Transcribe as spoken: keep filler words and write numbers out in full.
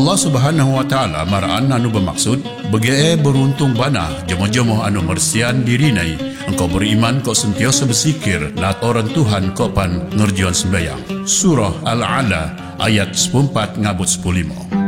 Allah Subhanahu wa taala maraan anu bermaksud bege beruntung bana jemo-jemo anu mersian dirinai engkau beriman kau sentiasa bersikir lat orang Tuhan kau pan ngerjuan sembayang. Surah Al-Ala ayat sepuluh empat ngabut sepuluh lima.